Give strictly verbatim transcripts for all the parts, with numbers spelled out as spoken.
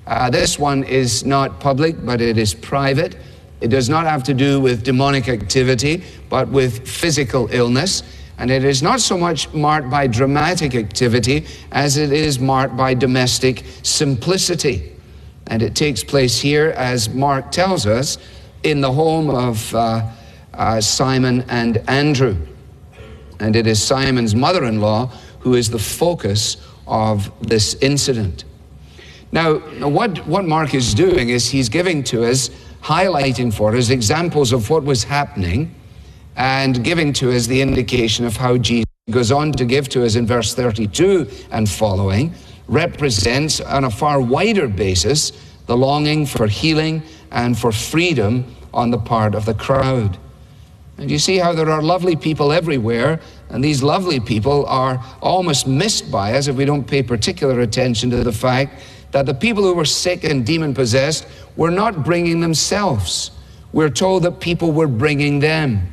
Uh, this one is not public, but it is private. It does not have to do with demonic activity, but with physical illness. And it is not so much marked by dramatic activity as it is marked by domestic simplicity. And it takes place here, as Mark tells us, in the home of uh, uh, Simon and Andrew. And it is Simon's mother-in-law who is the focus of this incident. Now, what, what Mark is doing is he's giving to us, highlighting for us examples of what was happening, and giving to us the indication of how Jesus goes on to give to us in verse thirty-two and following, represents on a far wider basis the longing for healing and for freedom on the part of the crowd. And you see how there are lovely people everywhere, and these lovely people are almost missed by us if we don't pay particular attention to the fact that the people who were sick and demon-possessed were not bringing themselves. We're told that people were bringing them.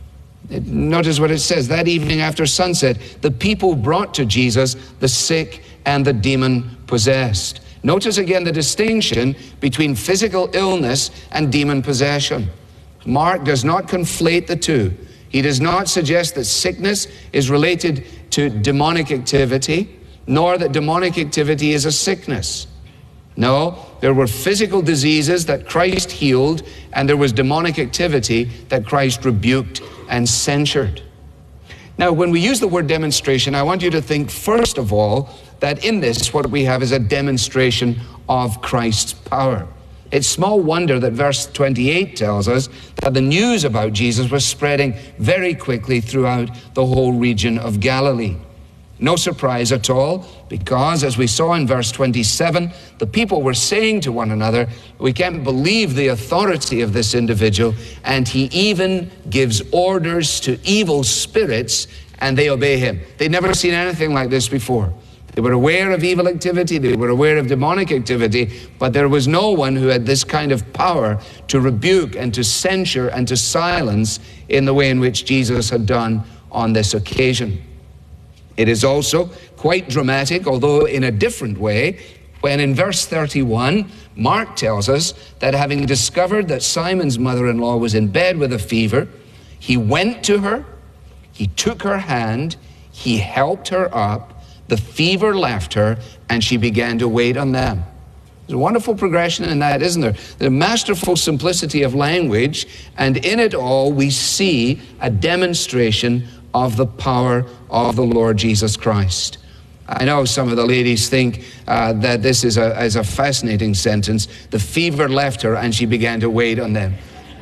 Notice what it says, that evening after sunset, the people brought to Jesus the sick and the demon-possessed. Notice again the distinction between physical illness and demon possession. Mark does not conflate the two. He does not suggest that sickness is related to demonic activity, nor that demonic activity is a sickness. No, there were physical diseases that Christ healed, and there was demonic activity that Christ rebuked and censured. Now, when we use the word demonstration, I want you to think, first of all, that in this, what we have is a demonstration of Christ's power. It's small wonder that verse twenty-eight tells us that the news about Jesus was spreading very quickly throughout the whole region of Galilee. No surprise at all, because as we saw in verse twenty-seven, the people were saying to one another, we can't believe the authority of this individual, and he even gives orders to evil spirits, and they obey him. They'd never seen anything like this before. They were aware of evil activity, they were aware of demonic activity, but there was no one who had this kind of power to rebuke and to censure and to silence in the way in which Jesus had done on this occasion. It is also quite dramatic, although in a different way, when in verse thirty-one, Mark tells us that having discovered that Simon's mother-in-law was in bed with a fever, he went to her, he took her hand, he helped her up, the fever left her, and she began to wait on them. There's a wonderful progression in that, isn't there? The masterful simplicity of language, and in it all we see a demonstration of the power of the Lord Jesus Christ. I know some of the ladies think uh, that this is a, is a fascinating sentence. The fever left her and she began to wait on them.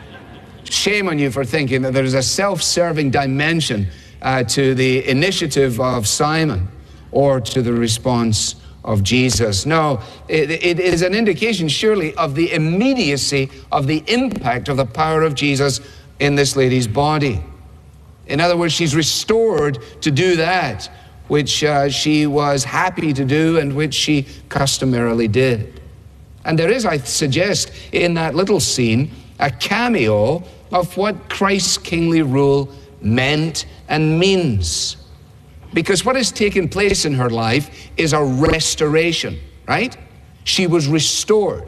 Shame on you for thinking that there's a self-serving dimension uh, to the initiative of Simon or to the response of Jesus. No, it, it is an indication surely of the immediacy of the impact of the power of Jesus in this lady's body. In other words, she's restored to do that which uh, she was happy to do and which she customarily did. And there is, I suggest, in that little scene, a cameo of what Christ's kingly rule meant and means. Because what has taken place in her life is a restoration, right? She was restored.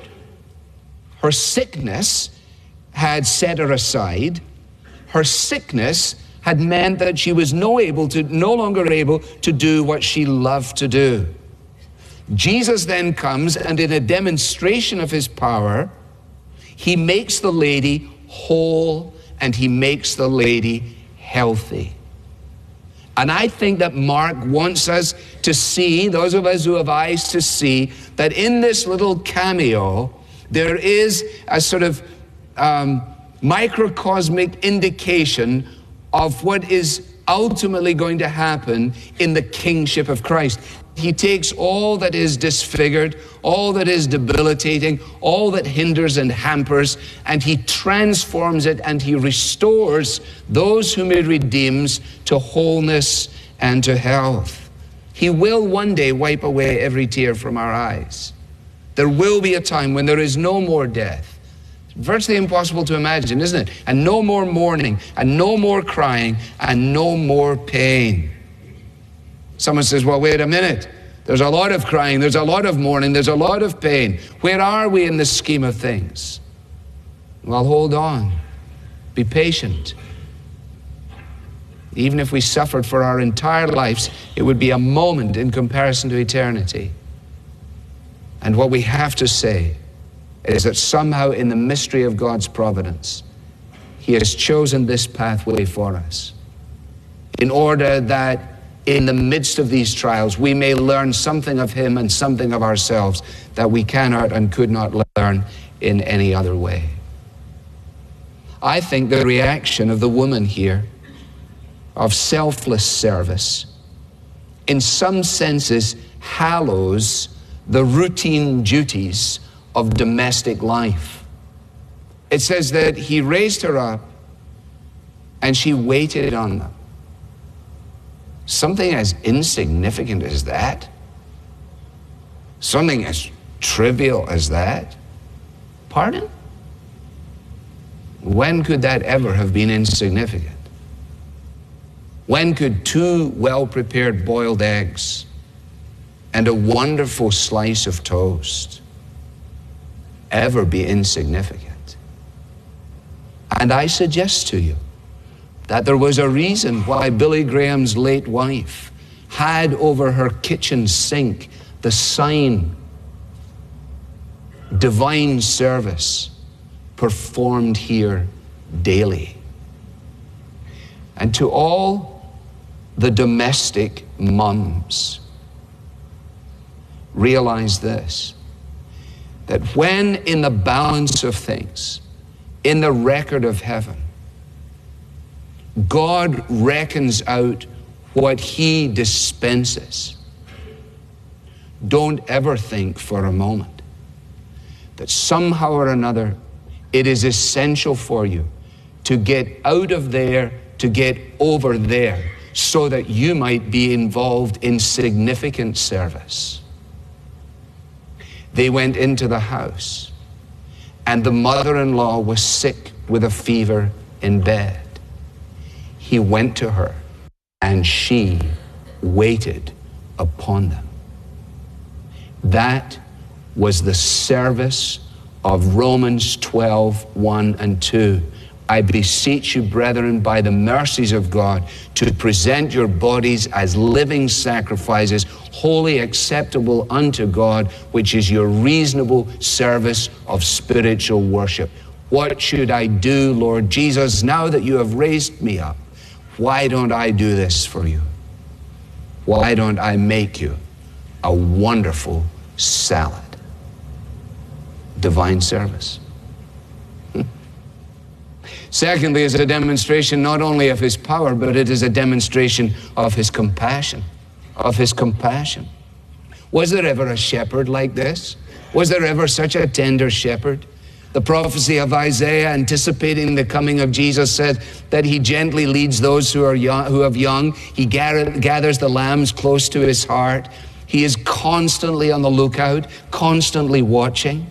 Her sickness had set her aside. Her sickness had meant that she was no able to, no longer able to do what she loved to do. Jesus then comes, and in a demonstration of his power, he makes the lady whole and he makes the lady healthy. And I think that Mark wants us to see, those of us who have eyes to see, that in this little cameo, there is a sort of um, microcosmic indication of what is ultimately going to happen in the kingship of Christ. He takes all that is disfigured, all that is debilitating, all that hinders and hampers, and he transforms it and he restores those whom he redeems to wholeness and to health. He will one day wipe away every tear from our eyes. There will be a time when there is no more death. It's virtually impossible to imagine, isn't it? And no more mourning, and no more crying, and no more pain. Someone says, well, wait a minute. There's a lot of crying, there's a lot of mourning, there's a lot of pain. Where are we in the scheme of things? Well, hold on. Be patient. Even if we suffered for our entire lives, it would be a moment in comparison to eternity. And what we have to say is that somehow in the mystery of God's providence, He has chosen this pathway for us in order that in the midst of these trials, we may learn something of Him and something of ourselves that we cannot and could not learn in any other way. I think the reaction of the woman here, of selfless service, in some senses hallows the routine duties of domestic life. It says that he raised her up and she waited on them. Something as insignificant as that? Something as trivial as that? Pardon? When could that ever have been insignificant? When could two well-prepared boiled eggs and a wonderful slice of toast ever be insignificant? And I suggest to you that there was a reason why Billy Graham's late wife had over her kitchen sink the sign, "Divine service performed here daily." And to all the domestic mums, realize this, that when in the balance of things, in the record of heaven, God reckons out what He dispenses, don't ever think for a moment that somehow or another it is essential for you to get out of there, to get over there, so that you might be involved in significant service. They went into the house, and the mother-in-law was sick with a fever in bed. He went to her, and she waited upon them. That was the service of Romans twelve, one and two. I beseech you, brethren, by the mercies of God, to present your bodies as living sacrifices, wholly acceptable unto God, which is your reasonable service of spiritual worship. What should I do, Lord Jesus, now that you have raised me up? Why don't I do this for you? Why don't I make you a wonderful salad? Divine service. Secondly, is a demonstration not only of His power, but it is a demonstration of His compassion, of His compassion. Was there ever a shepherd like this? Was there ever such a tender shepherd? The prophecy of Isaiah, anticipating the coming of Jesus, said that He gently leads those who are young, who have young. He gather, gathers the lambs close to His heart. He is constantly on the lookout, constantly watching.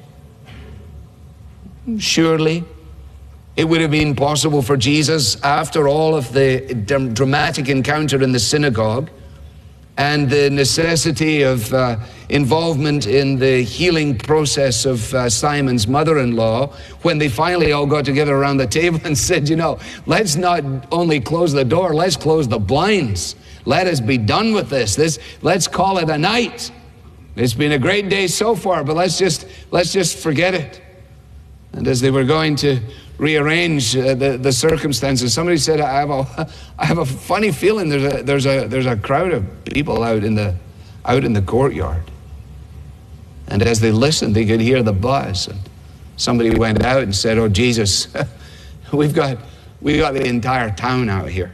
Surely, it would have been possible for Jesus, after all of the dramatic encounter in the synagogue and the necessity of uh, involvement in the healing process of uh, Simon's mother-in-law, when they finally all got together around the table and said, you know, let's not only close the door, let's close the blinds. Let us be done with this. This let's call it a night. It's been a great day so far, but let's just let's just forget it. And as they were going to rearrange uh, the, the circumstances, somebody said, I have a, I have a funny feeling there's a, there's a, there's a crowd of people out in the, out in the courtyard. And as they listened, they could hear the buzz. And somebody went out and said, oh, Jesus, we've got, we've got the entire town out here.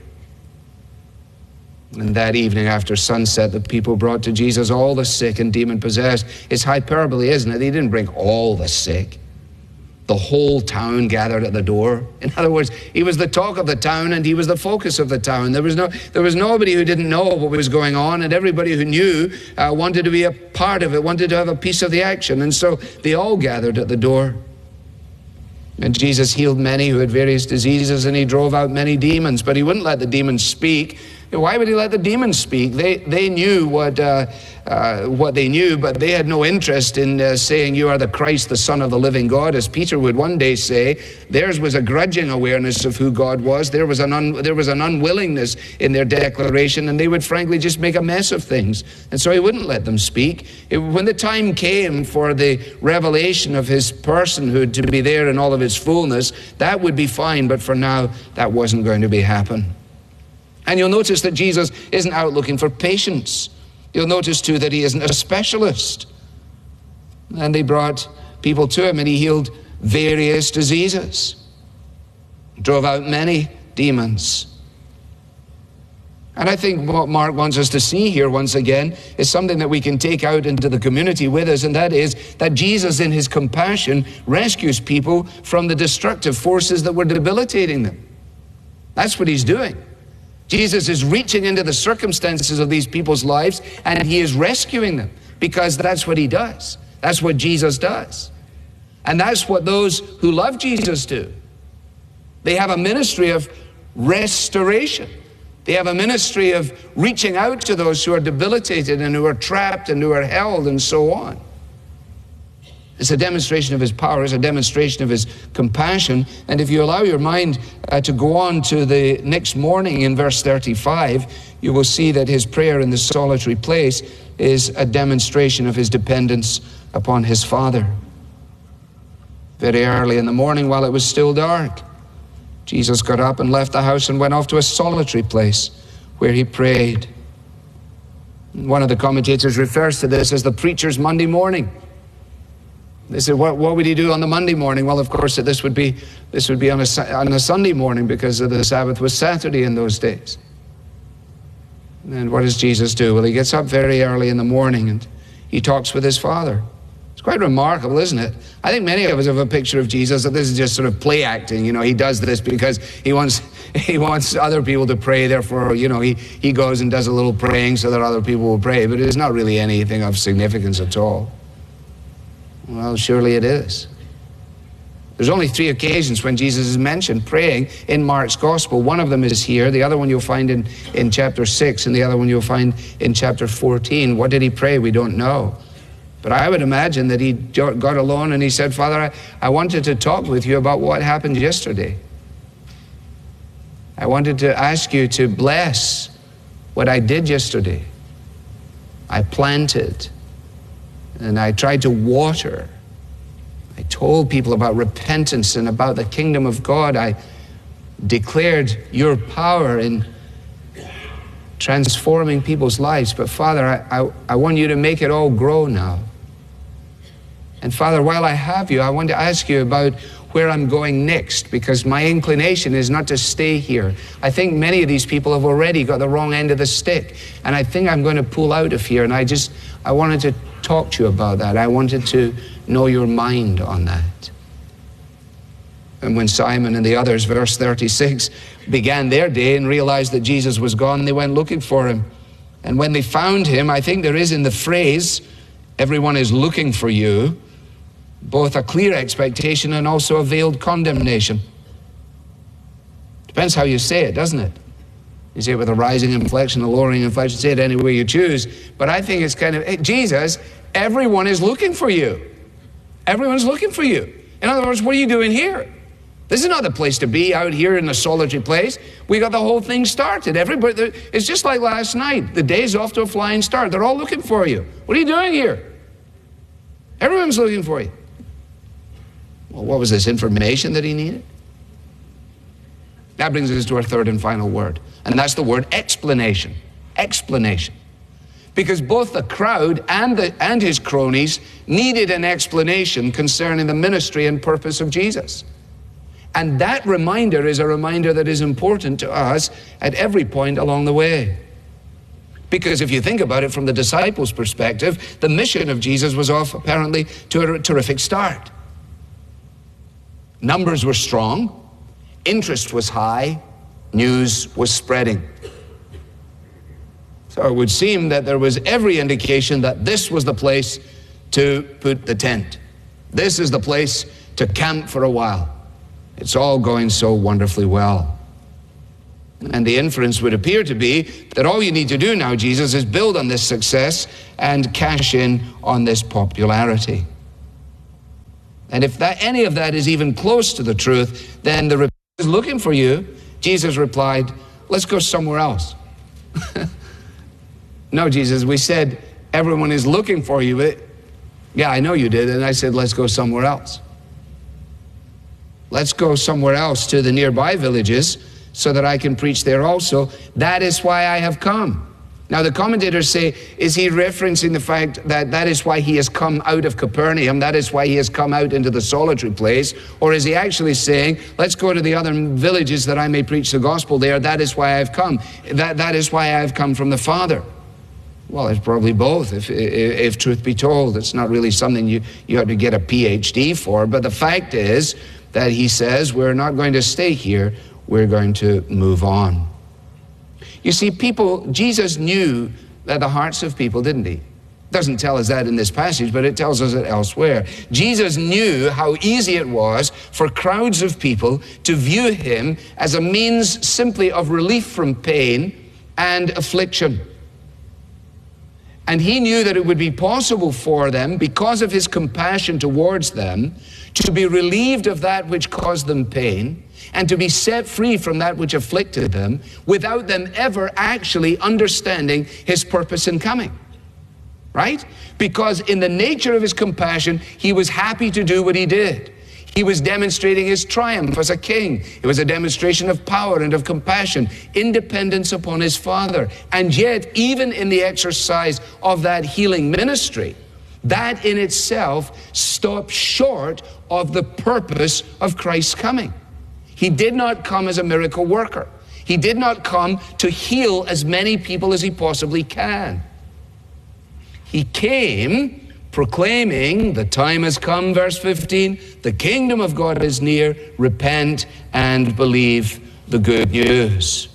And that evening after sunset, the people brought to Jesus all the sick and demon-possessed. It's hyperbole, isn't it? He didn't bring all the sick. The whole town gathered at the door. In other words, He was the talk of the town and He was the focus of the town. There was no, there was nobody who didn't know what was going on, and everybody who knew uh, wanted to be a part of it, wanted to have a piece of the action. And so they all gathered at the door. And Jesus healed many who had various diseases, and He drove out many demons, but He wouldn't let the demons speak. Why would he let the demons speak? They, they knew what, uh, uh, what they knew, but they had no interest in uh, saying, you are the Christ, the Son of the living God. As Peter would one day say, theirs was a grudging awareness of who God was. There was an, un, there was an unwillingness in their declaration, and they would frankly just make a mess of things. And so he wouldn't let them speak. It, when the time came for the revelation of his personhood to be there in all of its fullness, that would be fine, but for now, that wasn't going to be happen. And you'll notice that Jesus isn't out looking for patients. You'll notice too that he isn't a specialist. And they brought people to him and he healed various diseases, drove out many demons. And I think what Mark wants us to see here once again is something that we can take out into the community with us, and that is that Jesus in his compassion rescues people from the destructive forces that were debilitating them. That's what he's doing. Jesus is reaching into the circumstances of these people's lives and he is rescuing them, because that's what he does. That's what Jesus does. And that's what those who love Jesus do. They have a ministry of restoration. They have a ministry of reaching out to those who are debilitated and who are trapped and who are held and so on. It's a demonstration of his power. It's a demonstration of his compassion. And if you allow your mind uh, to go on to the next morning in verse thirty-five, you will see that his prayer in the solitary place is a demonstration of his dependence upon his Father. Very early in the morning, while it was still dark, Jesus got up and left the house and went off to a solitary place where he prayed. One of the commentators refers to this as the preacher's Monday morning. They said, what, what would he do on the Monday morning? Well, of course, this would be, this would be on, a, on a Sunday morning, because the Sabbath was Saturday in those days. And what does Jesus do? Well, he gets up very early in the morning and he talks with his Father. It's quite remarkable, isn't it? I think many of us have a picture of Jesus that this is just sort of play acting. You know, he does this because he wants he wants other people to pray. Therefore, you know, he, he goes and does a little praying so that other people will pray. But it's not really anything of significance at all. Well, surely it is. There's only three occasions when Jesus is mentioned praying in Mark's gospel. One of them is here. The other one you'll find in, in chapter six, and the other one you'll find in chapter fourteen. What did he pray? We don't know. But I would imagine that he got alone and he said, Father, I, I wanted to talk with you about what happened yesterday. I wanted to ask you to bless what I did yesterday. I planted and I tried to water. I told people about repentance and about the kingdom of God. I declared your power in transforming people's lives. But Father, I, I, I want you to make it all grow now. And Father, while I have you, I want to ask you about where I'm going next, because my inclination is not to stay here. I think many of these people have already got the wrong end of the stick, and I think I'm going to pull out of here. And I just, I wanted to talk to you about that. I wanted to know your mind on that. And when Simon and the others, verse thirty-six, began their day and realized that Jesus was gone, they went looking for him. And when they found him, I think there is in the phrase, everyone is looking for you, both a clear expectation and also a veiled condemnation. Depends how you say it, doesn't it? You say it with a rising inflection, a lowering inflection, say it any way you choose. But I think it's kind of, hey, Jesus, everyone is looking for you. Everyone's looking for you. In other words, what are you doing here? This is not the place to be, out here in the solitary place. We got the whole thing started. Everybody, it's just like last night. The day's off to a flying start. They're all looking for you. What are you doing here? Everyone's looking for you. Well, what was this information that he needed? That brings us to our third and final word, and that's the word explanation. Explanation. Because both the crowd and, the, and his cronies needed an explanation concerning the ministry and purpose of Jesus. And that reminder is a reminder that is important to us at every point along the way. Because if you think about it from the disciples' perspective, the mission of Jesus was off apparently to a terrific start. Numbers were strong, interest was high, news was spreading. So it would seem that there was every indication that this was the place to put the tent. This is the place to camp for a while. It's all going so wonderfully well. And the inference would appear to be that all you need to do now, Jesus, is build on this success and cash in on this popularity. And if that, any of that is even close to the truth, then the reporter is looking for you. Jesus replied, let's go somewhere else. No, Jesus, we said everyone is looking for you. It, yeah, I know you did. And I said, let's go somewhere else. Let's go somewhere else to the nearby villages so that I can preach there also. That is why I have come. Now the commentators say, is he referencing the fact that that is why he has come out of Capernaum, that is why he has come out into the solitary place, or is he actually saying, let's go to the other villages that I may preach the gospel there, that is why I've come, that, that is why I've come from the Father? Well, it's probably both, if, if, if truth be told. It's not really something you, you have to get a P H D for, but the fact is that he says, we're not going to stay here, we're going to move on. You see, people, Jesus knew that the hearts of people, didn't he? Doesn't tell us that in this passage, but it tells us it elsewhere. Jesus knew how easy it was for crowds of people to view him as a means simply of relief from pain and affliction. And he knew that it would be possible for them, because of his compassion towards them, to be relieved of that which caused them pain and to be set free from that which afflicted them without them ever actually understanding his purpose in coming. Right? Because in the nature of his compassion, he was happy to do what he did. He was demonstrating his triumph as a king. It was a demonstration of power and of compassion, independence upon his Father. And yet, even in the exercise of that healing ministry, that in itself stopped short of the purpose of Christ's coming. He did not come as a miracle worker. He did not come to heal as many people as he possibly can. He came proclaiming, the time has come, verse fifteen, the kingdom of God is near, repent and believe the good news.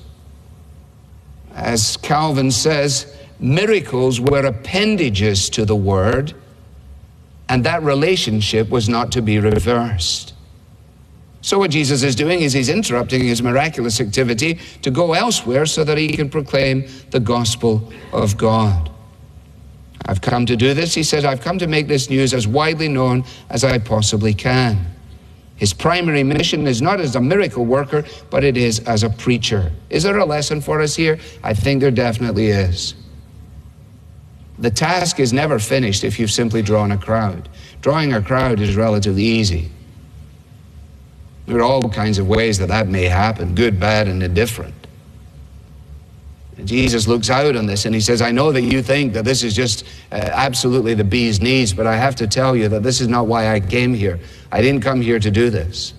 As Calvin says, miracles were appendages to the word, and that relationship was not to be reversed. So what Jesus is doing is he's interrupting his miraculous activity to go elsewhere so that he can proclaim the gospel of God. I've come to do this, he says, I've come to make this news as widely known as I possibly can. His primary mission is not as a miracle worker, but it is as a preacher. Is there a lesson for us here? I think there definitely is. The task is never finished if you've simply drawn a crowd. Drawing a crowd is relatively easy. There are all kinds of ways that that may happen, good, bad, and indifferent. And Jesus looks out on this and he says, I know that you think that this is just uh, absolutely the bee's knees, but I have to tell you that this is not why I came here. I didn't come here to do this.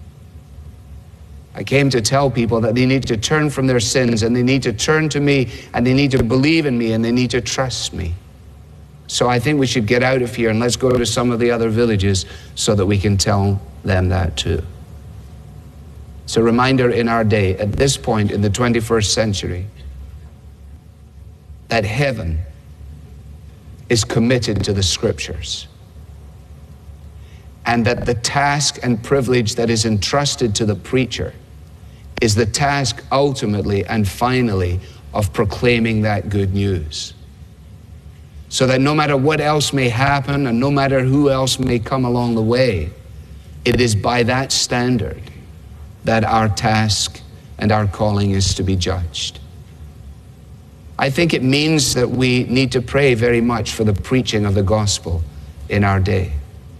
I came to tell people that they need to turn from their sins and they need to turn to me and they need to believe in me and they need to trust me. So I think we should get out of here and let's go to some of the other villages so that we can tell them that too. It's a reminder in our day, at this point in the twenty-first century, that heaven is committed to the Scriptures, and that the task and privilege that is entrusted to the preacher is the task ultimately and finally of proclaiming that good news. So that no matter what else may happen and no matter who else may come along the way, it is by that standard that our task and our calling is to be judged. I think it means that we need to pray very much for the preaching of the gospel in our day.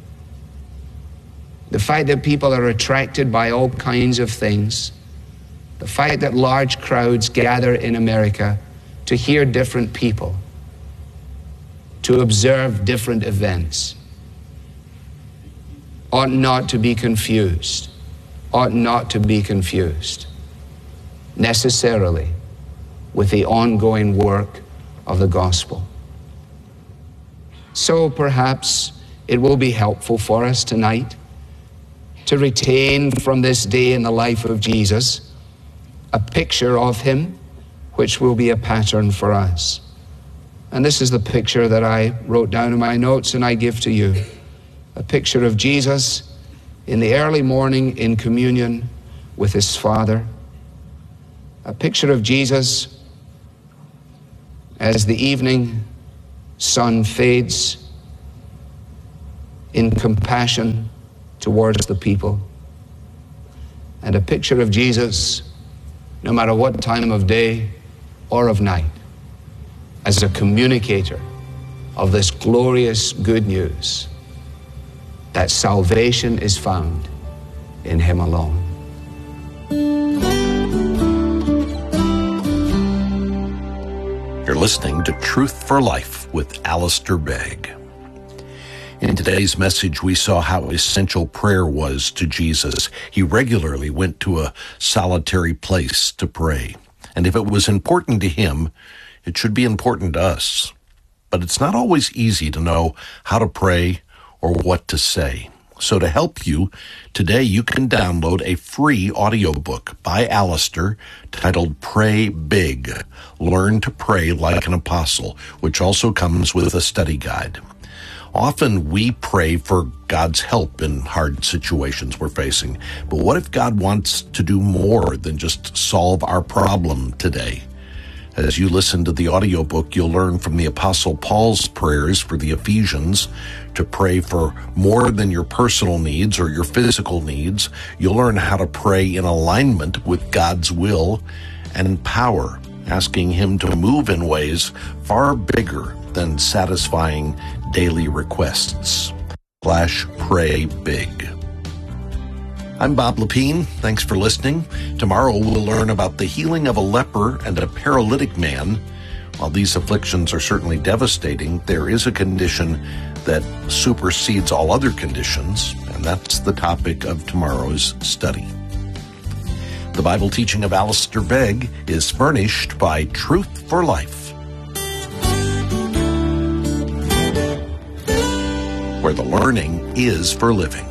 The fact that people are attracted by all kinds of things, the fact that large crowds gather in America to hear different people, to observe different events, ought not to be confused, ought not to be confused necessarily with the ongoing work of the gospel. So perhaps it will be helpful for us tonight to retain from this day in the life of Jesus a picture of him which will be a pattern for us. And this is the picture that I wrote down in my notes and I give to you. A picture of Jesus in the early morning in communion with his Father. a picture of Jesus as the evening sun fades in compassion towards the people, and a picture of Jesus, no matter what time of day or of night, as a communicator of this glorious good news that salvation is found in him alone. You're listening to Truth for Life with Alistair Begg. In today's message, we saw how essential prayer was to Jesus. He regularly went to a solitary place to pray. And if it was important to him, it should be important to us. But it's not always easy to know how to pray or what to say. So to help you, today you can download a free audiobook by Alistair titled Pray Big, Learn to Pray Like an Apostle, which also comes with a study guide. Often we pray for God's help in hard situations we're facing. But what if God wants to do more than just solve our problem today? As you listen to the audiobook, you'll learn from the Apostle Paul's prayers for the Ephesians to pray for more than your personal needs or your physical needs. You'll learn how to pray in alignment with God's will and power, asking him to move in ways far bigger than satisfying daily requests. Slash pray big. I'm Bob Lepine. Thanks for listening. Tomorrow we'll learn about the healing of a leper and a paralytic man. While these afflictions are certainly devastating, there is a condition that supersedes all other conditions, and that's the topic of tomorrow's study. The Bible teaching of Alistair Begg is furnished by Truth for Life, where the learning is for living.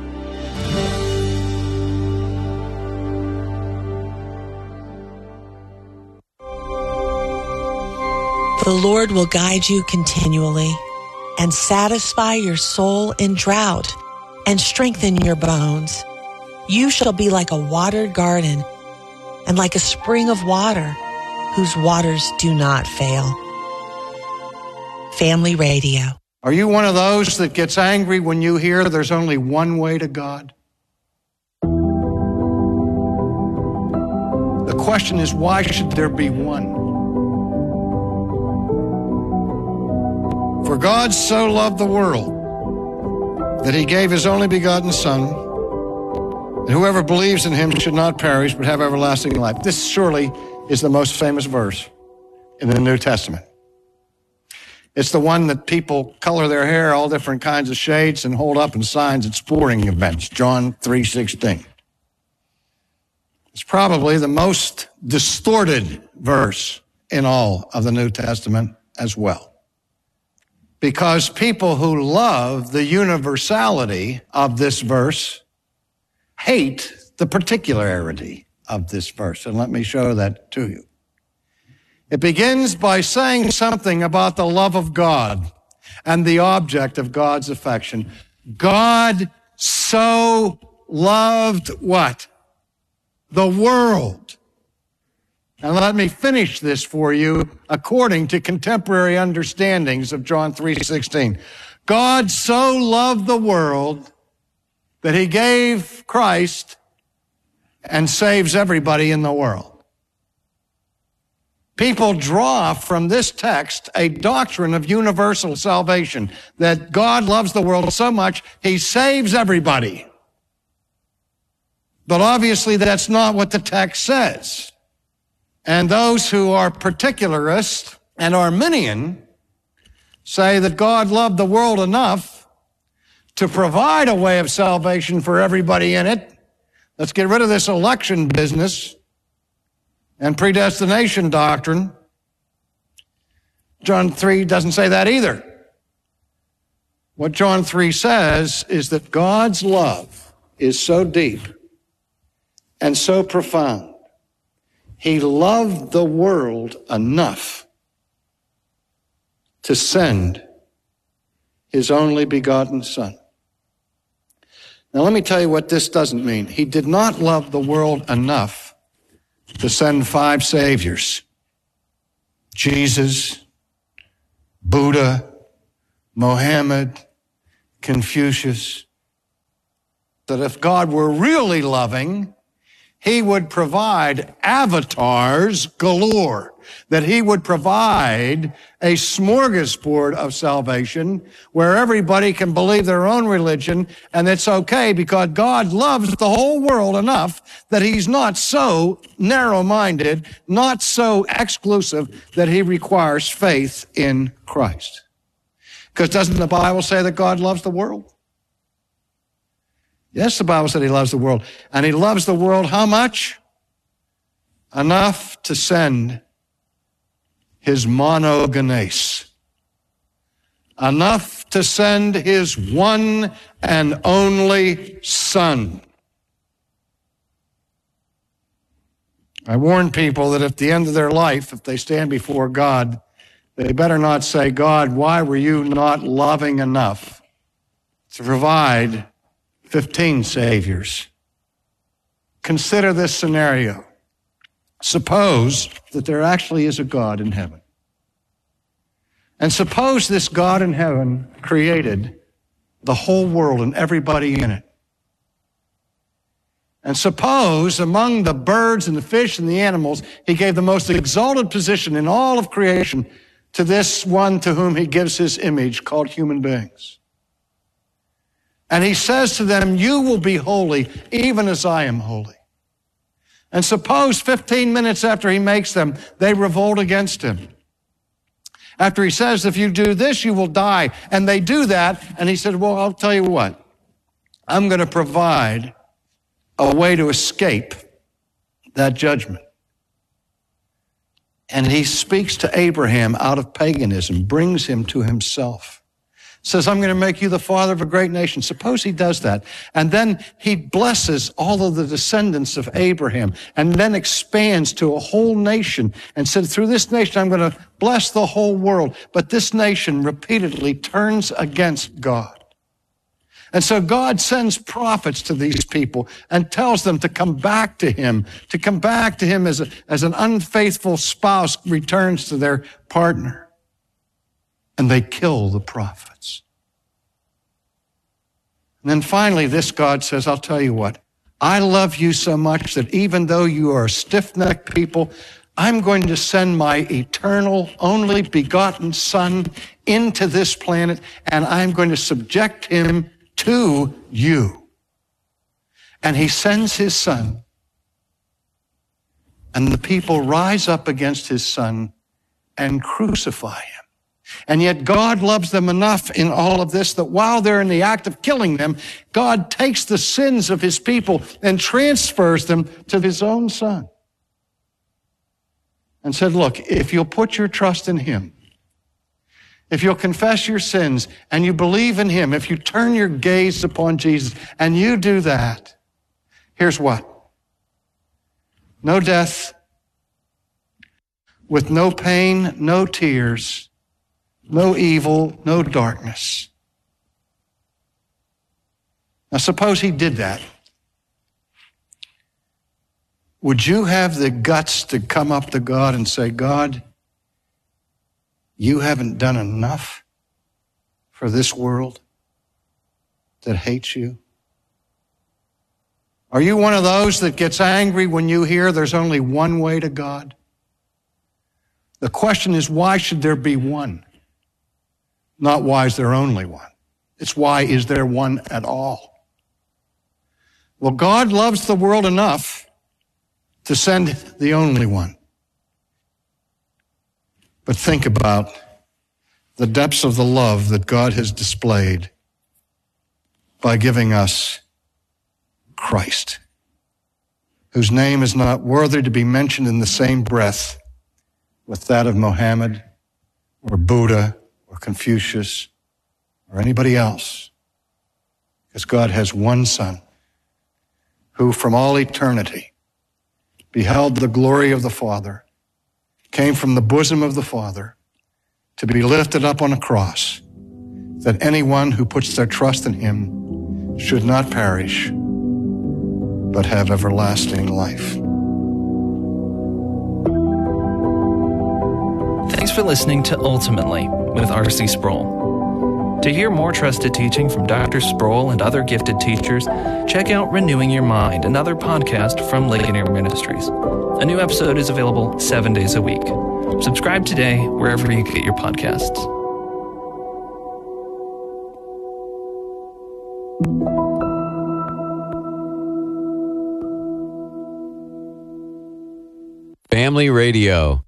The Lord will guide you continually and satisfy your soul in drought and strengthen your bones. You shall be like a watered garden and like a spring of water whose waters do not fail. Family Radio. Are you one of those that gets angry when you hear there's only one way to God? The question is, why should there be one? For God so loved the world that he gave his only begotten Son, and whoever believes in him should not perish but have everlasting life. This surely is the most famous verse in the New Testament. It's the one that people color their hair all different kinds of shades and hold up in signs at sporting events, John three sixteen. It's probably the most distorted verse in all of the New Testament as well. Because people who love the universality of this verse hate the particularity of this verse. And let me show that to you. It begins by saying something about the love of God and the object of God's affection. God so loved what? The world. And let me finish this for you according to contemporary understandings of John three sixteen. God so loved the world that he gave Christ and saves everybody in the world. People draw from this text a doctrine of universal salvation, that God loves the world so much, he saves everybody. But obviously that's not what the text says. And those who are particularist and Arminian say that God loved the world enough to provide a way of salvation for everybody in it. Let's get rid of this election business and predestination doctrine. John three doesn't say that either. What John three says is that God's love is so deep and so profound. He loved the world enough to send his only begotten Son. Now let me tell you what this doesn't mean. He did not love the world enough to send five saviors: Jesus, Buddha, Mohammed, Confucius. That if God were really loving, he would provide avatars galore, that he would provide a smorgasbord of salvation where everybody can believe their own religion, and it's okay because God loves the whole world enough that he's not so narrow-minded, not so exclusive that he requires faith in Christ. Because doesn't the Bible say that God loves the world? Yes, the Bible said he loves the world. And he loves the world how much? Enough to send his monogenes. Enough to send his one and only Son. I warn people that at the end of their life, if they stand before God, they better not say, God, why were you not loving enough to provide fifteen saviors? Consider this scenario. Suppose that there actually is a God in heaven. And suppose this God in heaven created the whole world and everybody in it. And suppose among the birds and the fish and the animals, he gave the most exalted position in all of creation to this one to whom he gives his image, called human beings. And he says to them, you will be holy, even as I am holy. And suppose fifteen minutes after he makes them, they revolt against him. After he says, if you do this, you will die. And they do that. And he said, well, I'll tell you what. I'm going to provide a way to escape that judgment. And he speaks to Abraham out of paganism, brings him to himself. Says, I'm going to make you the father of a great nation. Suppose he does that. And then he blesses all of the descendants of Abraham and then expands to a whole nation and said, through this nation, I'm going to bless the whole world. But this nation repeatedly turns against God. And so God sends prophets to these people and tells them to come back to him, to come back to him as, a, as an unfaithful spouse returns to their partner. And they kill the prophets. And then finally, this God says, I'll tell you what, I love you so much that even though you are stiff-necked people, I'm going to send my eternal, only begotten Son into this planet, and I'm going to subject him to you. And he sends his Son, and the people rise up against his Son and crucify him. And yet God loves them enough in all of this that while they're in the act of killing them, God takes the sins of his people and transfers them to his own Son. And said, look, if you'll put your trust in him, if you'll confess your sins and you believe in him, if you turn your gaze upon Jesus and you do that, here's what. No death, with no pain, no tears, no evil, no darkness. Now, suppose he did that. Would you have the guts to come up to God and say, God, you haven't done enough for this world that hates you? Are you one of those that gets angry when you hear there's only one way to God? The question is, why should there be one? Not why is there only one. It's why is there one at all? Well, God loves the world enough to send the only one. But think about the depths of the love that God has displayed by giving us Christ, whose name is not worthy to be mentioned in the same breath with that of Mohammed or Buddha or Confucius or anybody else. Because God has one Son who from all eternity beheld the glory of the Father, came from the bosom of the Father to be lifted up on a cross, that anyone who puts their trust in him should not perish, but have everlasting life. for listening to Ultimately with R C Sproul. To hear more trusted teaching from Doctor Sproul and other gifted teachers, check out Renewing Your Mind, another podcast from Ligonier Ministries. A new episode is available seven days a week. Subscribe today wherever you get your podcasts. Family Radio.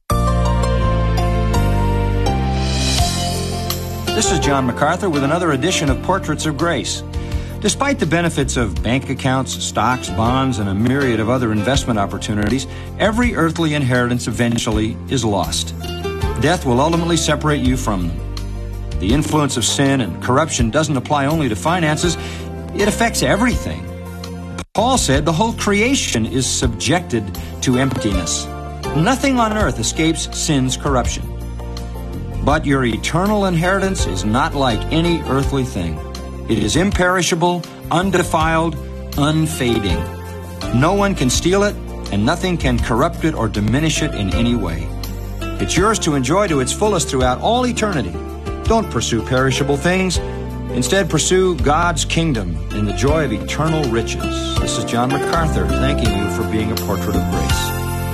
This is John MacArthur with another edition of Portraits of Grace. Despite the benefits of bank accounts, stocks, bonds, and a myriad of other investment opportunities, every earthly inheritance eventually is lost. Death will ultimately separate you from them. The influence of sin and corruption doesn't apply only to finances, it affects everything. Paul said the whole creation is subjected to emptiness. Nothing on earth escapes sin's corruption. But your eternal inheritance is not like any earthly thing. It is imperishable, undefiled, unfading. No one can steal it, and nothing can corrupt it or diminish it in any way. It's yours to enjoy to its fullest throughout all eternity. Don't pursue perishable things. Instead, pursue God's kingdom in the joy of eternal riches. This is John MacArthur thanking you for being a portrait of grace.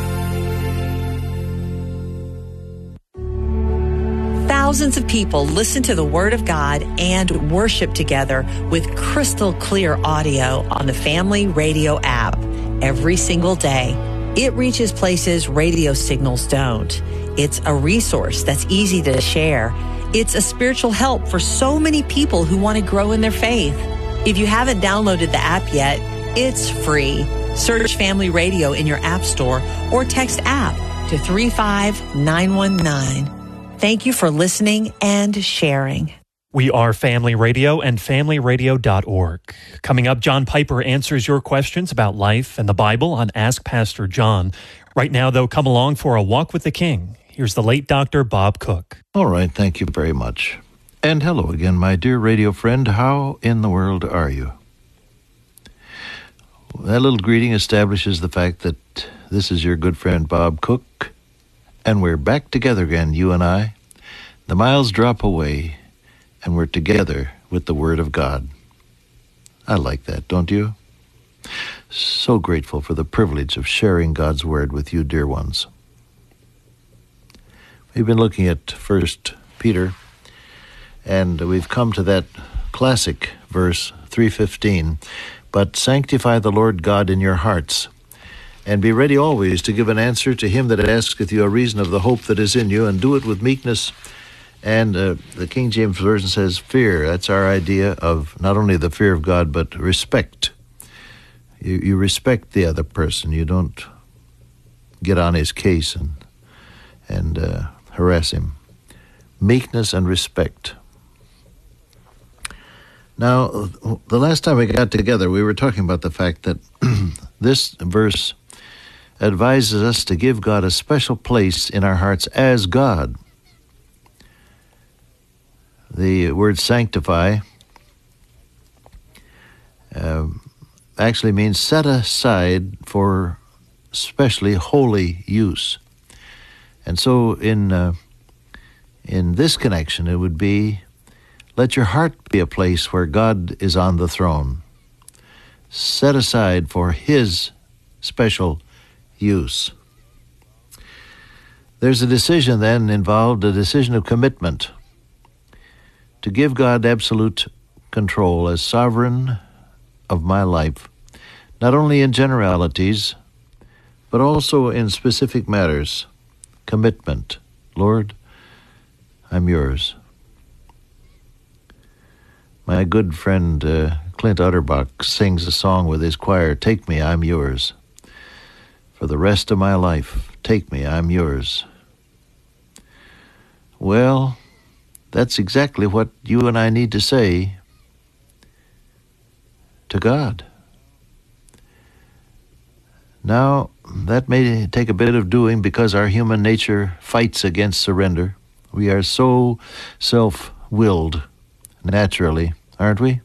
Thousands of people listen to the Word of God and worship together with crystal clear audio on the Family Radio app every single day. It reaches places radio signals don't. It's a resource that's easy to share. It's a spiritual help for so many people who want to grow in their faith. If you haven't downloaded the app yet, it's free. Search Family Radio in your app store or text app to three five nine one nine. Thank you for listening and sharing. We are Family Radio and family radio dot org. Coming up, John Piper answers your questions about life and the Bible on Ask Pastor John. Right now, though, come along for a walk with the King. Here's the late Doctor Bob Cook. All right, thank you very much. And hello again, my dear radio friend. How in the world are you? That little greeting establishes the fact that this is your good friend Bob Cook, and we're back together again, you and I. The miles drop away, and we're together with the Word of God. I like that, don't you? So grateful for the privilege of sharing God's Word with you, dear ones. We've been looking at First Peter, and we've come to that classic verse, three fifteen. But sanctify the Lord God in your hearts, and be ready always to give an answer to him that asketh you a reason of the hope that is in you, and do it with meekness. And uh, the King James Version says fear. That's our idea of not only the fear of God, but respect. You, you respect the other person. You don't get on his case and, and uh, harass him. Meekness and respect. Now, the last time we got together, we were talking about the fact that this verse advises us to give God a special place in our hearts as God. The word sanctify uh, actually means set aside for specially holy use. And so in uh, in this connection, it would be, let your heart be a place where God is on the throne, set aside for his special use. There's a decision then involved, a decision of commitment, to give God absolute control as sovereign of my life, not only in generalities, but also in specific matters. Commitment. Lord, I'm yours. My good friend uh, Clint Utterbach sings a song with his choir, Take Me, I'm Yours. For the rest of my life, take me, I'm yours. Well, that's exactly what you and I need to say to God. Now, that may take a bit of doing because our human nature fights against surrender. We are so self-willed naturally, aren't we?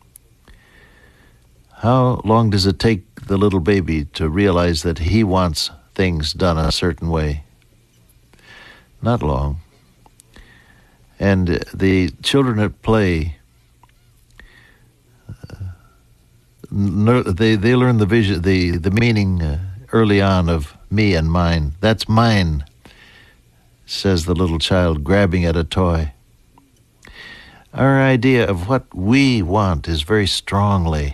How long does it take the little baby to realize that he wants things done a certain way? Not long. And the children at play, uh, they they learn the vision, the the meaning uh, early on of me and mine. That's mine, says the little child, grabbing at a toy. Our idea of what we want is very strongly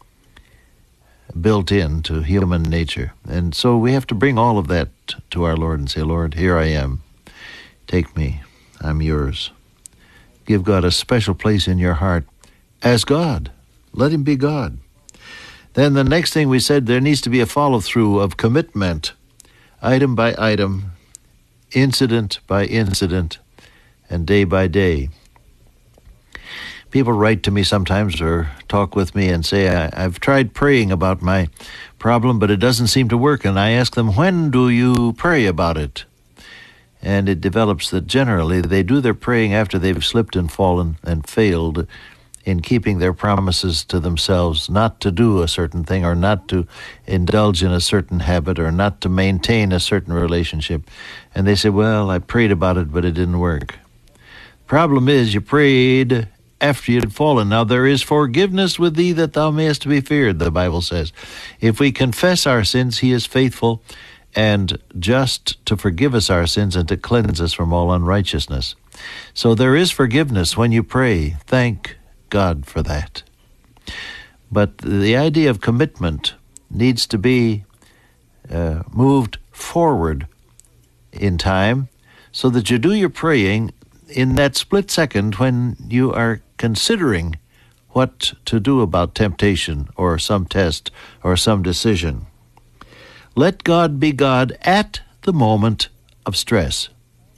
built into human nature. And so we have to bring all of that to our Lord and say, Lord, here I am. Take me. I'm yours. Give God a special place in your heart as God. Let him be God. Then the next thing we said, there needs to be a follow-through of commitment, item by item, incident by incident, and day by day. People write to me sometimes or talk with me and say, I, I've tried praying about my problem, but it doesn't seem to work. And I ask them, when do you pray about it? And it develops that generally they do their praying after they've slipped and fallen and failed in keeping their promises to themselves, not to do a certain thing or not to indulge in a certain habit or not to maintain a certain relationship. And they say, well, I prayed about it, but it didn't work. Problem is, you prayed after you had fallen. Now there is forgiveness with thee that thou mayest be feared, the Bible says. If we confess our sins, he is faithful and just to forgive us our sins and to cleanse us from all unrighteousness. So there is forgiveness when you pray. Thank God for that. But the idea of commitment needs to be uh, moved forward in time so that you do your praying in that split second when you are considering what to do about temptation or some test or some decision. Let God be God at the moment of stress.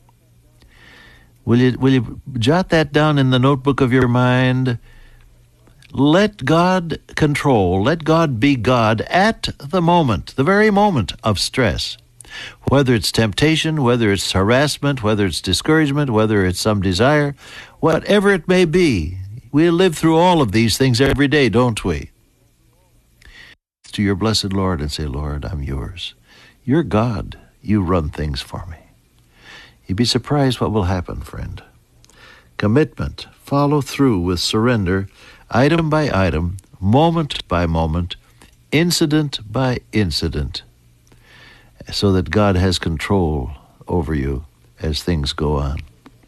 Will you, will you jot that down in the notebook of your mind? Let God control, let God be God at the moment, the very moment of stress. Whether it's temptation, whether it's harassment, whether it's discouragement, whether it's some desire, whatever it may be, we live through all of these things every day, don't we? To your blessed Lord and say, Lord, I'm yours. You're God. You run things for me. You'd be surprised what will happen, friend. Commitment, follow through with surrender, item by item, moment by moment, incident by incident, so that God has control over you as things go on.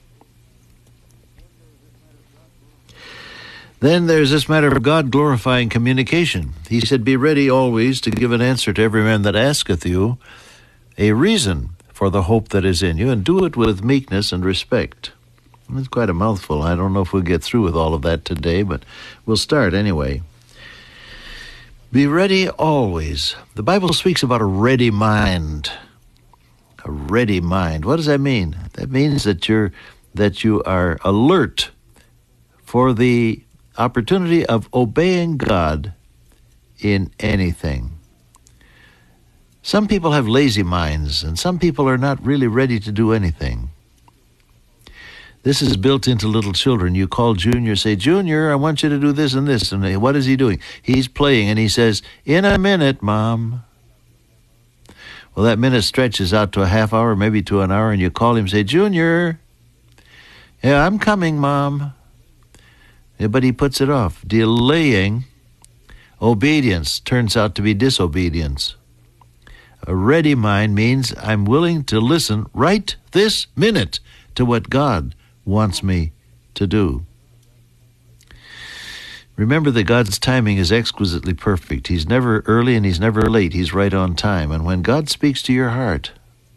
Then there's this matter of God glorifying communication. He said, be ready always to give an answer to every man that asketh you a reason for the hope that is in you, and do it with meekness and respect. It's quite a mouthful. I don't know if we'll get through with all of that today, but we'll start anyway. Be ready always. The Bible speaks about a ready mind. A ready mind. What does that mean? That means that you're that you are alert for the opportunity of obeying God in anything. Some people have lazy minds, and some people are not really ready to do anything. This is built into little children. You call Junior, say, Junior, I want you to do this and this. And what is he doing? He's playing, and he says, in a minute, Mom. Well, that minute stretches out to a half hour, maybe to an hour, and you call him, say, Junior, yeah, I'm coming, Mom. Yeah, but he puts it off. Delaying obedience turns out to be disobedience. A ready mind means I'm willing to listen right this minute to what God wants me to do. Remember that God's timing is exquisitely perfect. He's never early and he's never late. He's right on time. And when God speaks to your heart,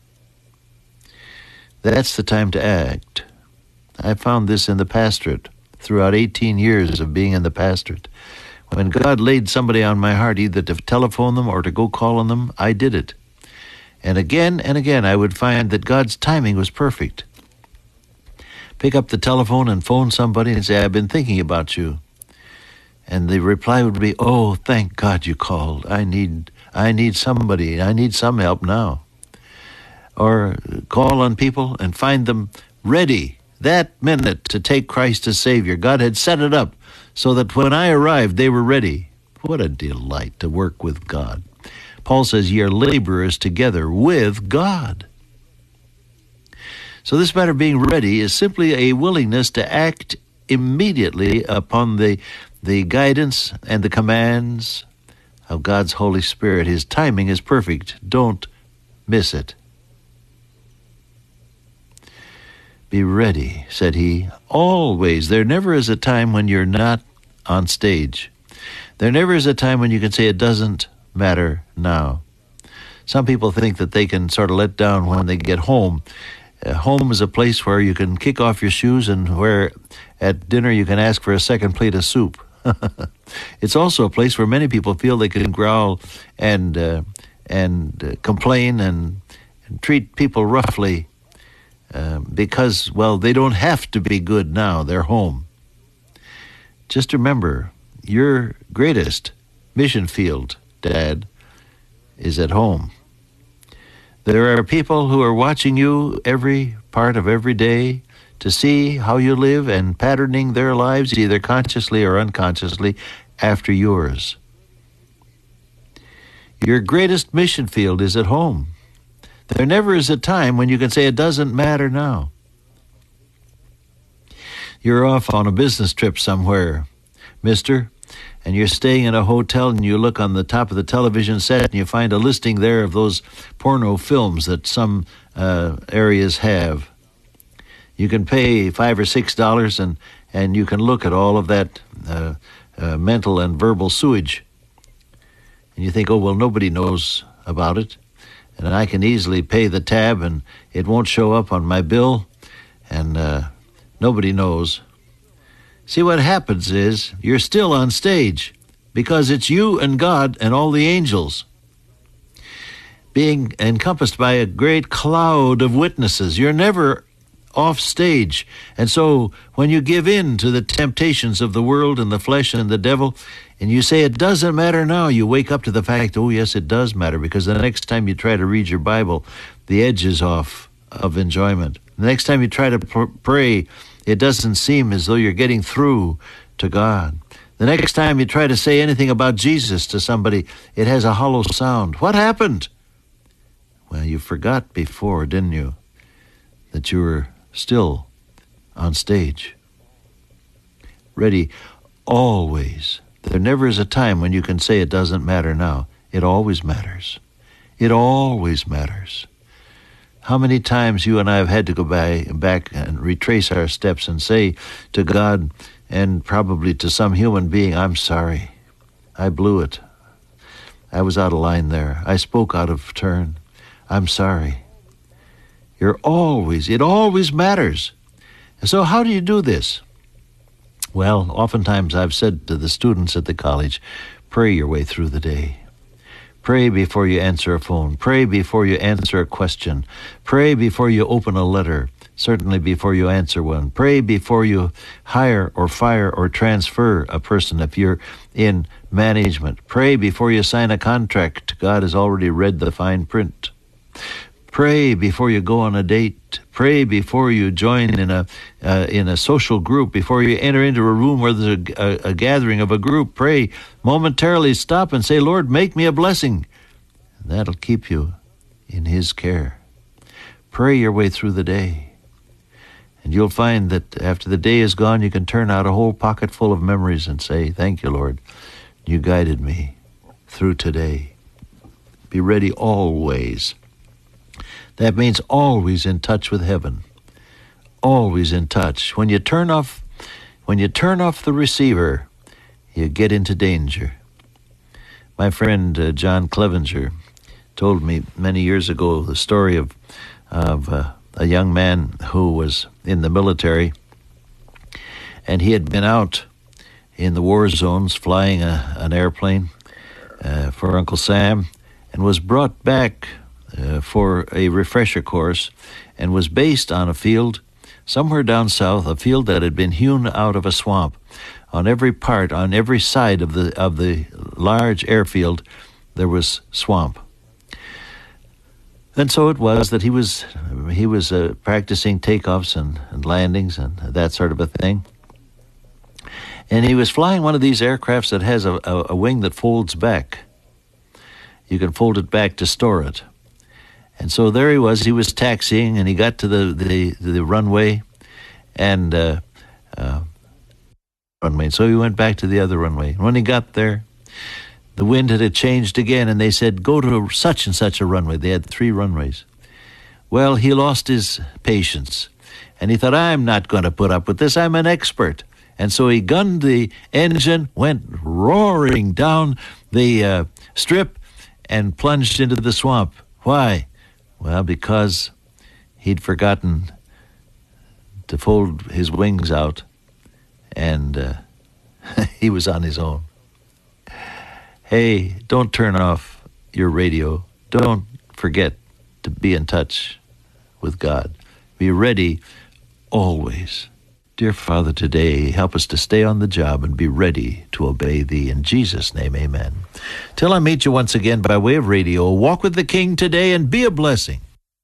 that's the time to act. I found this in the pastorate throughout eighteen years of being in the pastorate. When God laid somebody on my heart, either to telephone them or to go call on them, I did it. And again and again, I would find that God's timing was perfect. Pick up the telephone and phone somebody and say, I've been thinking about you. And the reply would be, oh, thank God you called. I need I need somebody. I need some help now. Or call on people and find them ready that minute to take Christ as Savior. God had set it up so that when I arrived, they were ready. What a delight to work with God. Paul says, ye are laborers together with God. So this matter of being ready is simply a willingness to act immediately upon the, the guidance and the commands of God's Holy Spirit. His timing is perfect. Don't miss it. Be ready, said he, always. There never is a time when you're not on stage. There never is a time when you can say it doesn't matter now. Some people think that they can sort of let down when they get home. Uh, home is a place where you can kick off your shoes and where at dinner you can ask for a second plate of soup. It's also a place where many people feel they can growl and uh, and uh, complain and, and treat people roughly uh, because, well, they don't have to be good now. They're home. Just remember, your greatest mission field, Dad, is at home. There are people who are watching you every part of every day to see how you live and patterning their lives, either consciously or unconsciously, after yours. Your greatest mission field is at home. There never is a time when you can say it doesn't matter now. You're off on a business trip somewhere, mister, and you're staying in a hotel and you look on the top of the television set and you find a listing there of those porno films that some uh, areas have. You can pay five or six dollars and, and you can look at all of that uh, uh, mental and verbal sewage. And you think, oh, well, nobody knows about it. And I can easily pay the tab and it won't show up on my bill. And uh, nobody knows. See, what happens is you're still on stage because it's you and God and all the angels being encompassed by a great cloud of witnesses. You're never off stage. And so when you give in to the temptations of the world and the flesh and the devil, and you say it doesn't matter now, you wake up to the fact, oh, yes, it does matter, because the next time you try to read your Bible, the edge is off of enjoyment. The next time you try to pr- pray, it doesn't seem as though you're getting through to God. The next time you try to say anything about Jesus to somebody, it has a hollow sound. What happened? Well, you forgot before, didn't you, that you were still on stage. Ready always. There never is a time when you can say it doesn't matter now. It always matters. It always matters. How many times you and I have had to go by, back and retrace our steps and say to God and probably to some human being, I'm sorry. I blew it. I was out of line there. I spoke out of turn. I'm sorry. You're always, it always matters. And so how do you do this? Well, oftentimes I've said to the students at the college, pray your way through the day. Pray before you answer a phone. Pray before you answer a question. Pray before you open a letter, certainly before you answer one. Pray before you hire or fire or transfer a person if you're in management. Pray before you sign a contract. God has already read the fine print. Pray before you go on a date. Pray before you join in a uh, in a social group. Before you enter into a room where there's a, a, a gathering of a group, pray momentarily. Stop and say, Lord, make me a blessing. And that'll keep you in His care. Pray your way through the day. And you'll find that after the day is gone, you can turn out a whole pocket full of memories and say, thank you, Lord. You guided me through today. Be ready always. That means always in touch with heaven. Always in touch. When you turn off, when you turn off the receiver, you get into danger. My friend uh, John Clevenger told me many years ago the story of of uh, a young man who was in the military, and he had been out in the war zones flying a, an airplane uh, for Uncle Sam, and was brought back Uh, for a refresher course, and was based on a field somewhere down south, a field that had been hewn out of a swamp. On every part, on every side of the of the large airfield, there was swamp. And so it was that he was he was uh, practicing takeoffs and, and landings and that sort of a thing. And he was flying one of these aircrafts that has a, a, a wing that folds back. You can fold it back to store it. And so there he was. He was taxiing, and he got to the the, the runway, and uh, uh, runway. So he went back to the other runway. And when he got there, the wind had changed again, and they said, go to such and such a runway. They had three runways. Well, he lost his patience, and he thought, I'm not going to put up with this. I'm an expert. And so he gunned the engine, went roaring down the uh, strip, and plunged into the swamp. Why? Well, because he'd forgotten to fold his wings out, and uh, he was on his own. Hey, don't turn off your radio. Don't forget to be in touch with God. Be ready always. Dear Father, today, help us to stay on the job and be ready to obey Thee. In Jesus' name, amen. Till I meet you once again by way of radio, walk with the King today and be a blessing.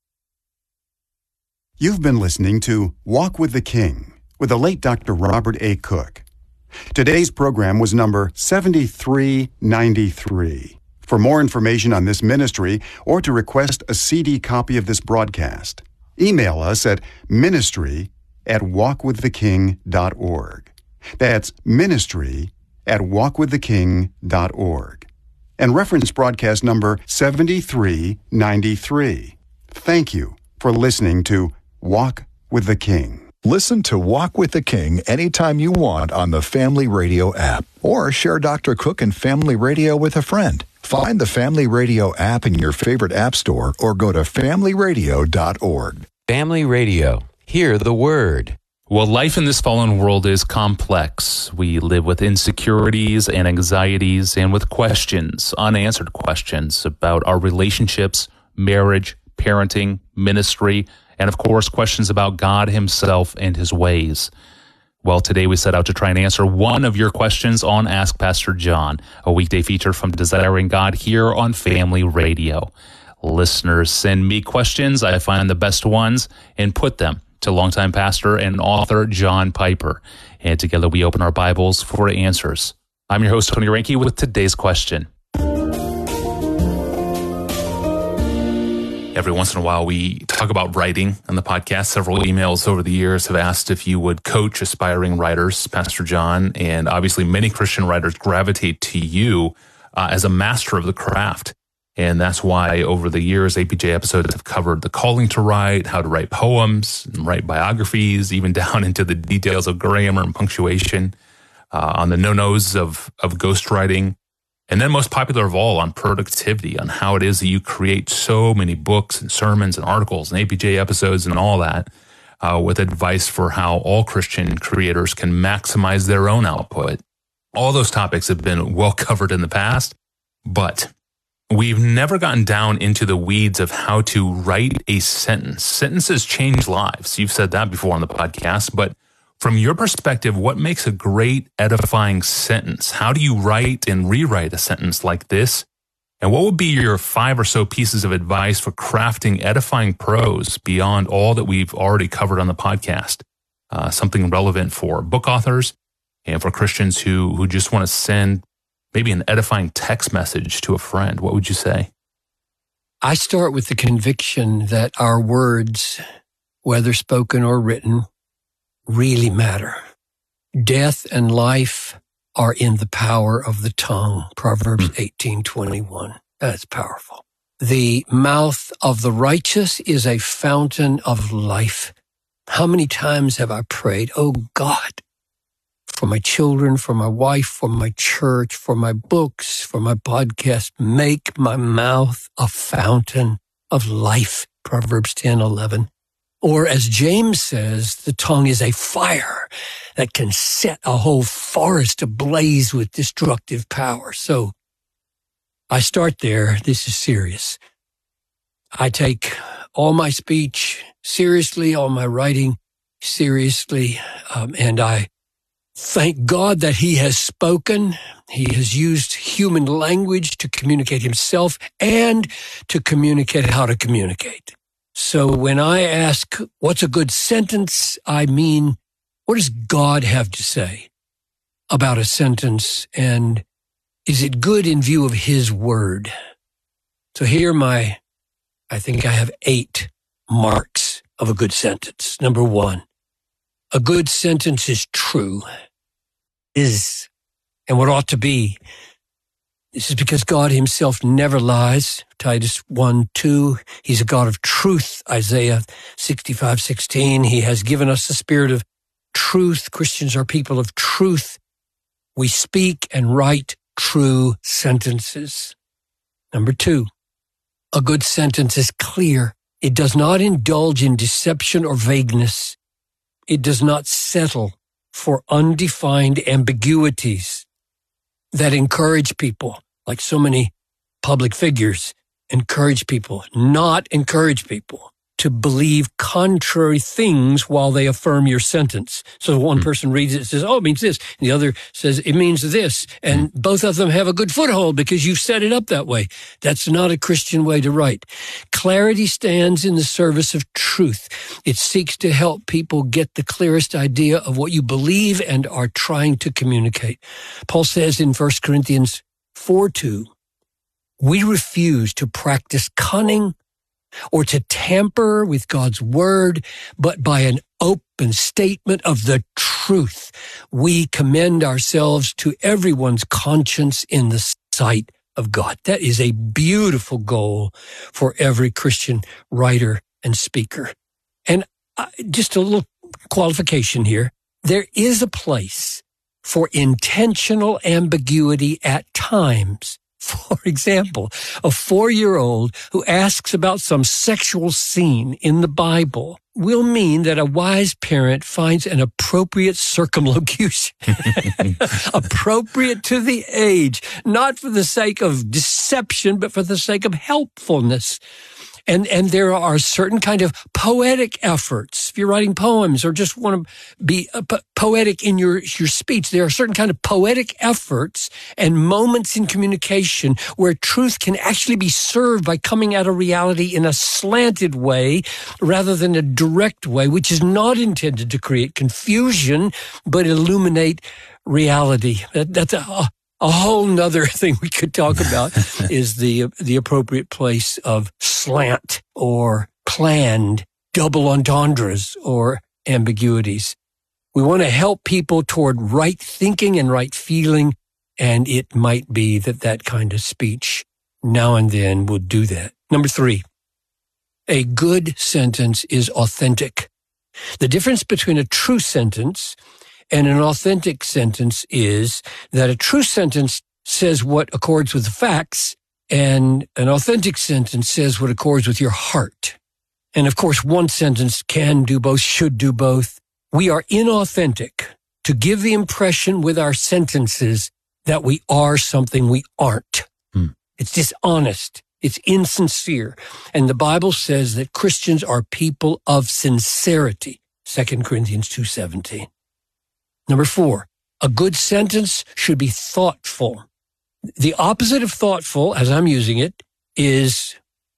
You've been listening to Walk with the King with the late Doctor Robert A. Cook. Today's program was number seventy-three ninety-three. For more information on this ministry or to request a C D copy of this broadcast, email us at ministry at walk with the king dot org. That's ministry at walk with the king dot org. And reference broadcast number seventy-three ninety-three. Thank you for listening to Walk with the King. Listen to Walk with the King anytime you want on the Family Radio app, or share Doctor Cook and Family Radio with a friend. Find the Family Radio app in your favorite app store or go to family radio dot org. Family Radio. Hear the word. Well, life in this fallen world is complex. We live with insecurities and anxieties and with questions, unanswered questions about our relationships, marriage, parenting, ministry, and of course, questions about God Himself and His ways. Well, today we set out to try and answer one of your questions on Ask Pastor John, a weekday feature from Desiring God here on Family Radio. Listeners send me questions. I find the best ones and put them to longtime pastor and author John Piper. And together we open our Bibles for answers. I'm your host, Tony Reinke, with today's question. Every once in a while, we talk about writing on the podcast. Several emails over the years have asked if you would coach aspiring writers, Pastor John, and obviously many Christian writers gravitate to you uh, as a master of the craft. And that's why over the years, A P J episodes have covered the calling to write, how to write poems, and write biographies, even down into the details of grammar and punctuation, uh, on the no-nos of, of ghostwriting. And then most popular of all, on productivity, on how it is that you create so many books and sermons and articles and A P J episodes and all that, uh, with advice for how all Christian creators can maximize their own output. All those topics have been well covered in the past, but we've never gotten down into the weeds of how to write a sentence. Sentences change lives. You've said that before on the podcast, but from your perspective, what makes a great edifying sentence? How do you write and rewrite a sentence like this? And what would be your five or so pieces of advice for crafting edifying prose beyond all that we've already covered on the podcast? Uh, something relevant for book authors and for Christians who, who just want to send maybe an edifying text message to a friend. What would you say? I start with the conviction that our words, whether spoken or written, really matter. Death and life are in the power of the tongue. Proverbs eighteen twenty-one. That's powerful. The mouth of the righteous is a fountain of life. How many times have I prayed, oh God, for my children, for my wife, for my church, for my books, for my podcast, make my mouth a fountain of life. Proverbs ten eleven. Or as James says, the tongue is a fire that can set a whole forest ablaze with destructive power. So I start there. This is serious. I take all my speech seriously, all my writing seriously, um, and I thank God that He has spoken. He has used human language to communicate Himself and to communicate how to communicate. So when I ask, what's a good sentence, I mean, what does God have to say about a sentence? And is it good in view of His word? So here are my I think I have eight marks of a good sentence. Number one, a good sentence is true, is, and what ought to be. This is because God himself never lies. Titus one two, he's a God of truth. Isaiah sixty-five sixteen, he has given us the spirit of truth. Christians are people of truth. We speak and write true sentences. Number two, a good sentence is clear. It does not indulge in deception or vagueness. It does not settle for undefined ambiguities that encourage people, like so many public figures, encourage people, not encourage people to believe contrary things while they affirm your sentence. So one person reads it and says, oh, it means this. And the other says, it means this. And both of them have a good foothold because you've set it up that way. That's not a Christian way to write. Clarity stands in the service of truth. It seeks to help people get the clearest idea of what you believe and are trying to communicate. Paul says in First Corinthians four two, we refuse to practice cunning or to tamper with God's word, but by an open statement of the truth, we commend ourselves to everyone's conscience in the sight of God. That is a beautiful goal for every Christian writer and speaker. And uh, just a little qualification here. There is a place for intentional ambiguity at times. For example, a four-year-old who asks about some sexual scene in the Bible will mean that a wise parent finds an appropriate circumlocution, appropriate to the age, not for the sake of deception, but for the sake of helpfulness. And, and there are certain kind of poetic efforts. If you're writing poems or just want to be uh, po- poetic in your, your speech, there are certain kind of poetic efforts and moments in communication where truth can actually be served by coming at a reality in a slanted way rather than a direct way, which is not intended to create confusion, but illuminate reality. That, that's a, A whole nother thing we could talk about is the the appropriate place of slant or planned double entendres or ambiguities. We want to help people toward right thinking and right feeling, and it might be that that kind of speech now and then will do that. Number three, a good sentence is authentic. The difference between a true sentence and an authentic sentence is that a true sentence says what accords with the facts, and an authentic sentence says what accords with your heart. And of course, one sentence can do both, should do both. We are inauthentic to give the impression with our sentences that we are something we aren't. Hmm. It's dishonest. It's insincere. And the Bible says that Christians are people of sincerity. Second Corinthians two seventeen. Number four, a good sentence should be thoughtful. The opposite of thoughtful, as I'm using it, is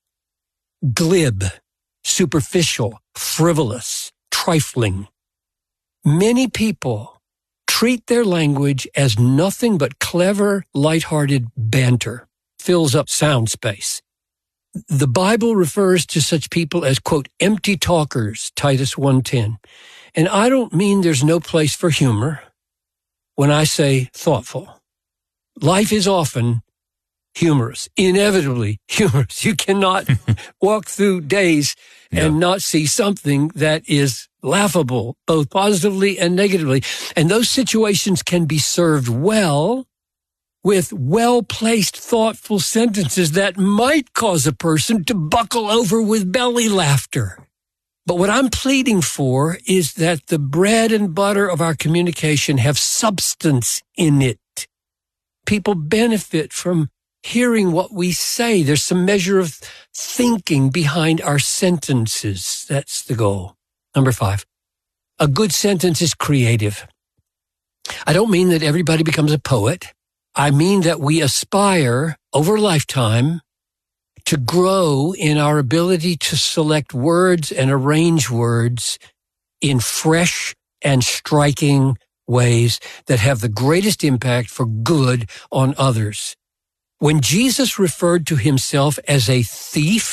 glib, superficial, frivolous, trifling. Many people treat their language as nothing but clever, lighthearted banter, fills up sound space. The Bible refers to such people as, quote, empty talkers, Titus one ten. And I don't mean there's no place for humor when I say thoughtful. Life is often humorous, inevitably humorous. You cannot walk through days yeah. and not see something that is laughable, both positively and negatively. And those situations can be served well with well-placed, thoughtful sentences that might cause a person to buckle over with belly laughter. But what I'm pleading for is that the bread and butter of our communication have substance in it. People benefit from hearing what we say. There's some measure of thinking behind our sentences. That's the goal. Number five, a good sentence is creative. I don't mean that everybody becomes a poet. I mean that we aspire over a lifetime to grow in our ability to select words and arrange words in fresh and striking ways that have the greatest impact for good on others. When Jesus referred to himself as a thief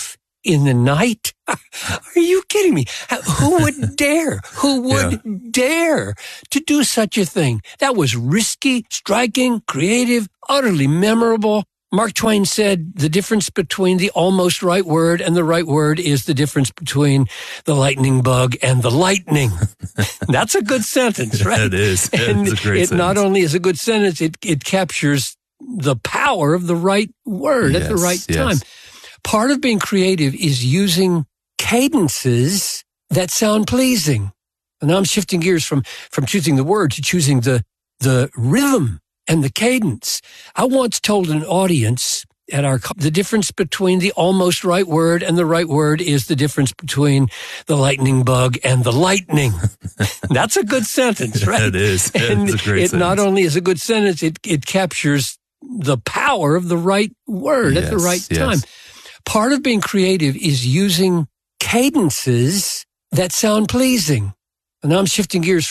in the night? Are you kidding me? Who would dare? Who would yeah. dare to do such a thing? That was risky, striking, creative, utterly memorable. Mark Twain said the difference between the almost right word and the right word is the difference between the lightning bug and the lightning. That's a good sentence, right? It is. And it's a great it sentence. Not only is a good sentence, it, it captures the power of the right word yes, at the right yes. time. Part of being creative is using cadences that sound pleasing. And now I'm shifting gears from, from choosing the word to choosing the, the rhythm and the cadence. I once told an audience at our, the difference between the almost right word and the right word is the difference between the lightning bug and the lightning. That's a good sentence, right? It is. And it's a great it sentence. not only is a good sentence, it, it captures the power of the right word yes, at the right yes. time. Part of being creative is using cadences that sound pleasing. And now I'm shifting gears